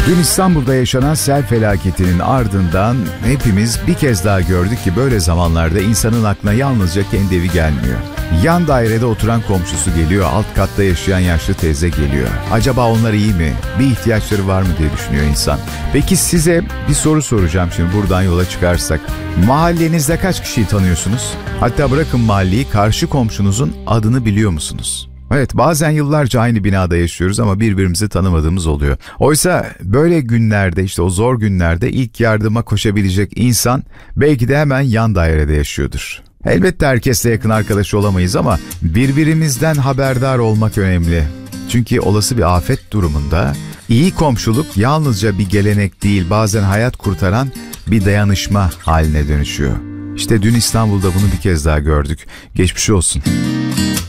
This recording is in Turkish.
Dün İstanbul'da yaşanan sel felaketinin ardından hepimiz bir kez daha gördük ki böyle zamanlarda insanın aklına yalnızca kendi evi gelmiyor. Yan dairede oturan komşusu geliyor, alt katta yaşayan yaşlı teyze geliyor. Acaba onlar iyi mi? Bir ihtiyaçları var mı diye düşünüyor insan. Peki size bir soru soracağım şimdi buradan yola çıkarsak. Mahallenizde kaç kişiyi tanıyorsunuz? Hatta bırakın mahalleyi, karşı komşunuzun adını biliyor musunuz? Evet, bazen yıllarca aynı binada yaşıyoruz ama birbirimizi tanımadığımız oluyor. Oysa böyle günlerde, işte o zor günlerde ilk yardıma koşabilecek insan belki de hemen yan dairede yaşıyordur. Elbette herkesle yakın arkadaş olamayız ama birbirimizden haberdar olmak önemli. Çünkü olası bir afet durumunda iyi komşuluk yalnızca bir gelenek değil, bazen hayat kurtaran bir dayanışma haline dönüşüyor. İşte dün İstanbul'da bunu bir kez daha gördük. Geçmiş olsun.